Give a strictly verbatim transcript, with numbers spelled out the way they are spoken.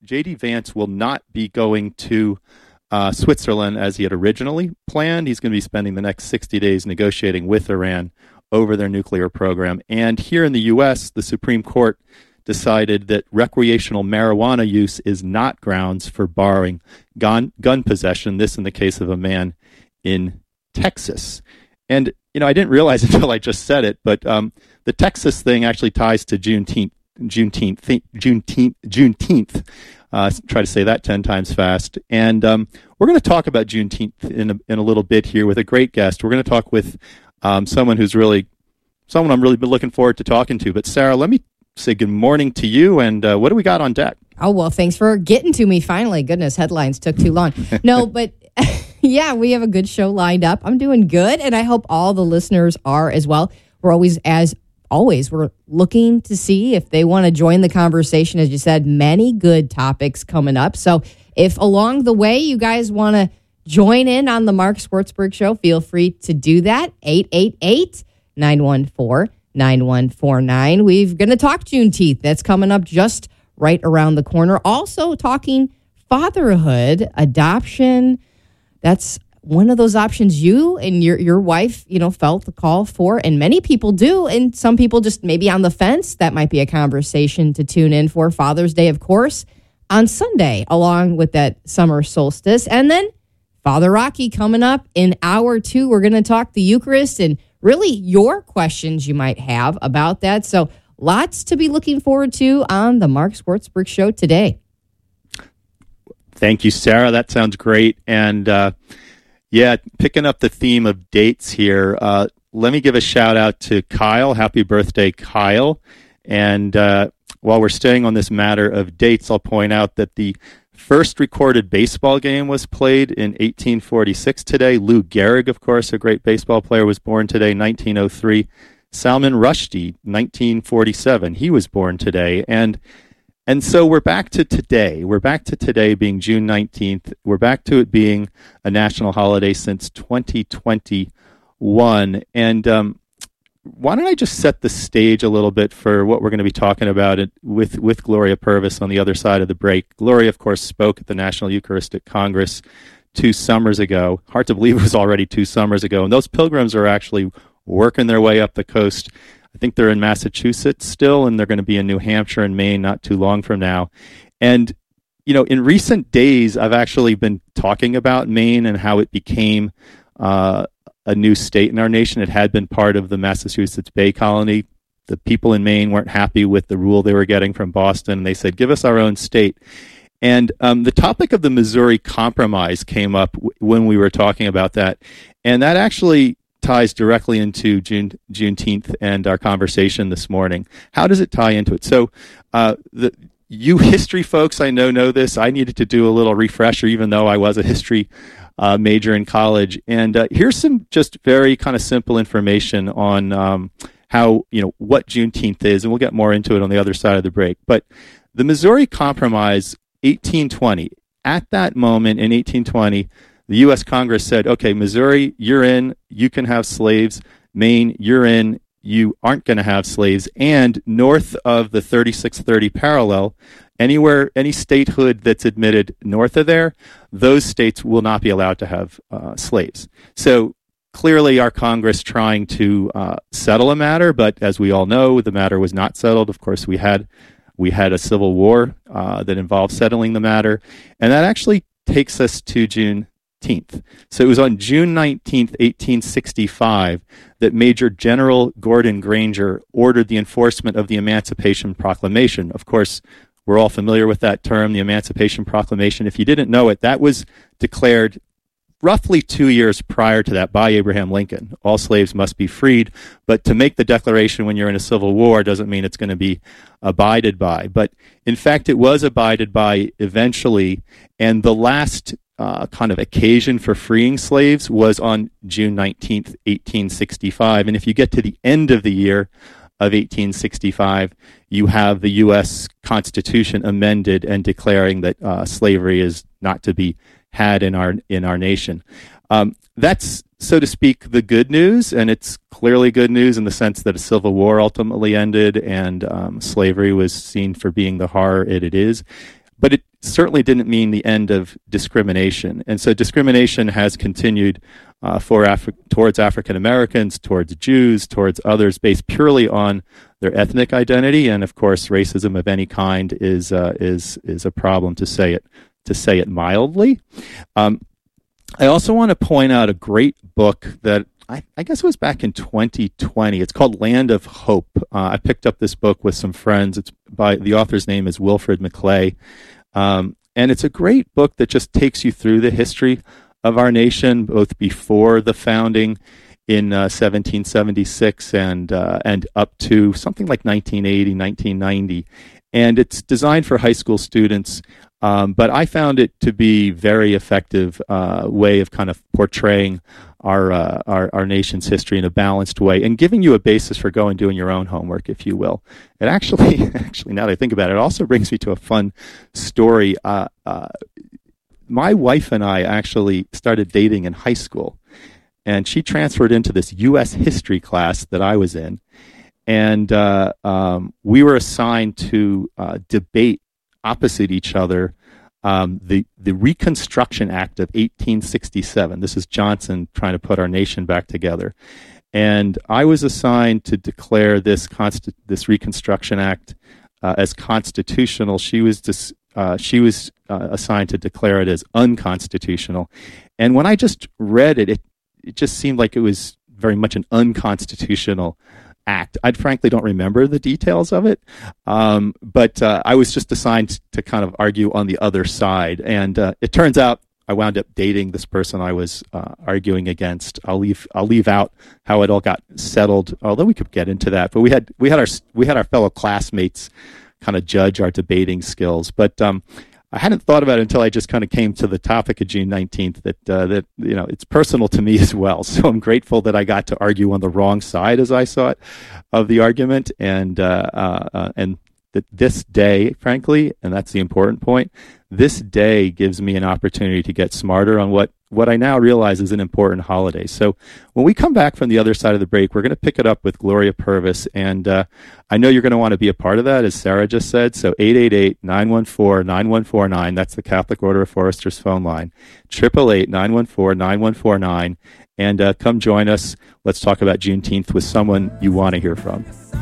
J D. Vance will not be going to uh, Switzerland as he had originally planned. He's going to be spending the next sixty days negotiating with Iran over their nuclear program. And here in the U S, the Supreme Court decided that recreational marijuana use is not grounds for barring gun, gun possession, this in the case of a man in Texas. And, you know, I didn't realize until I just said it, but um, the Texas thing actually ties to Juneteenth, Juneteenth, Juneteenth, Juneteenth. Uh, try to say that ten times fast. And um, we're going to talk about Juneteenth in a, in a little bit here with a great guest. We're going to talk with um, someone who's really, someone I'm really been looking forward to talking to. But Sarah, let me say good morning to you. And uh, what do we got on deck? Oh, well, thanks for getting to me finally. Goodness, headlines took too long. No, but yeah, we have a good show lined up. I'm doing good, and I hope all the listeners are as well. We're always, as always, we're looking to see if they want to join the conversation. As you said, many good topics coming up. So if along the way you guys want to join in on the Mark Swartzberg Show, feel free to do that. eight eight eight, nine one four, nine one four nine. We're going to talk Juneteenth. That's coming up just right around the corner. Also talking fatherhood, adoption. That's one of those options you and your your wife, you know, felt the call for, and many people do, and some people just maybe on the fence. That might be a conversation to tune in for. Father's Day, of course, on Sunday, along with that summer solstice. And then Father Rocky coming up in hour two. We're going to talk the Eucharist and really your questions you might have about that. So lots to be looking forward to on the Mark Swartzberg Show today. Thank you, Sarah. That sounds great. And uh, yeah, picking up the theme of dates here, uh, let me give a shout out to Kyle. Happy birthday, Kyle. And uh, while we're staying on this matter of dates, I'll point out that the first recorded baseball game was played in eighteen forty-six today. Lou Gehrig, of course, a great baseball player, was born today, nineteen oh three. Salman Rushdie, nineteen forty-seven. He was born today. And and so we're back to today. We're back to today being June nineteenth. We're back to it being a national holiday since twenty twenty-one. And um, why don't I just set the stage a little bit for what we're going to be talking about it with, with Gloria Purvis on the other side of the break. Gloria, of course, spoke at the National Eucharistic Congress two summers ago. Hard to believe it was already two summers ago. And those pilgrims are actually working their way up the coast. I think they're in Massachusetts still, and they're going to be in New Hampshire and Maine not too long from now. And, you know, in recent days, I've actually been talking about Maine and how it became uh, a new state in our nation. It had been part of the Massachusetts Bay Colony. The people in Maine weren't happy with the rule they were getting from Boston, and they said, give us our own state. And um, the topic of the Missouri Compromise came up w- when we were talking about that. And that actually ties directly into June, Juneteenth and our conversation this morning. How does it tie into it? So uh, the you history folks, I know, know this. I needed to do a little refresher, even though I was a history uh, major in college. And uh, here's some just very kind of simple information on um, how, you know, what Juneteenth is, and we'll get more into it on the other side of the break. But the Missouri Compromise, eighteen twenty, at that moment in eighteen twenty, the U S Congress said, okay, Missouri, you're in, you can have slaves. Maine, you're in, you aren't going to have slaves. And north of the thirty-six thirty parallel, anywhere, any statehood that's admitted north of there, those states will not be allowed to have uh, slaves. So clearly our Congress trying to uh, settle a matter, but as we all know, the matter was not settled. Of course, we had we had a civil war uh, that involved settling the matter. And that actually takes us to June nineteenth. So it was on June nineteenth, eighteen sixty-five, that Major General Gordon Granger ordered the enforcement of the Emancipation Proclamation. Of course, we're all familiar with that term, the Emancipation Proclamation. If you didn't know it, that was declared roughly two years prior to that by Abraham Lincoln. All slaves must be freed, but to make the declaration when you're in a civil war doesn't mean it's going to be abided by. But in fact, it was abided by eventually, and the last Uh, kind of occasion for freeing slaves was on June nineteenth, eighteen sixty-five. And if you get to the end of the year of eighteen sixty-five, you have the U S Constitution amended and declaring that uh, slavery is not to be had in our in our nation. Um, that's, so to speak, the good news, and it's clearly good news in the sense that a civil war ultimately ended and um, slavery was seen for being the horror it, it is. But it certainly didn't mean the end of discrimination. And so discrimination has continued uh, for Afri- towards African Americans, towards Jews, towards others based purely on their ethnic identity. And of course, racism of any kind is uh, is is a problem, to say it to say it mildly. Um, I also want to point out a great book that I, I guess it was back in twenty twenty. It's called Land of Hope. Uh, I picked up this book with some friends. It's by the author's name is Wilfred McClay. Um, and it's a great book that just takes you through the history of our nation, both before the founding in uh, seventeen seventy-six and uh, and up to something like nineteen eighty, nineteen ninety. And it's designed for high school students, um, but I found it to be very effective uh, way of kind of portraying our, uh, our our nation's history in a balanced way and giving you a basis for going and doing your own homework, if you will. It actually, actually, now that I think about it, it also brings me to a fun story. Uh, uh, my wife and I actually started dating in high school, and she transferred into this U S history class that I was in. And uh, um, we were assigned to uh, debate opposite each other um, the the Reconstruction Act of eighteen sixty-seven. This is Johnson trying to put our nation back together. And I was assigned to declare this consti- this Reconstruction Act uh, as constitutional. She was dis- uh, she was uh, assigned to declare it as unconstitutional. And when I just read it, it it just seemed like it was very much an unconstitutional act. I frankly don't remember the details of it, um, but uh, I was just assigned to kind of argue on the other side. And uh, it turns out I wound up dating this person I was uh, arguing against. I'll leave. I'll leave out how it all got settled, although we could get into that. But we had we had our we had our fellow classmates kind of judge our debating skills. But um, I hadn't thought about it until I just kind of came to the topic of June nineteenth, that, uh, that, you know, it's personal to me as well. So I'm grateful that I got to argue on the wrong side, as I saw it, of the argument. And, uh, uh, and that this day, frankly, and that's the important point, this day gives me an opportunity to get smarter on what, what I now realize is an important holiday. So when we come back from the other side of the break, we're going to pick it up with Gloria Purvis. And uh, I know you're going to want to be a part of that, as Sarah just said. So eight eight eight, nine one four, nine one four nine, that's the Catholic Order of Foresters phone line, eight eight eight, nine one four, nine one four nine. And uh, come join us. Let's talk about Juneteenth with someone you want to hear from.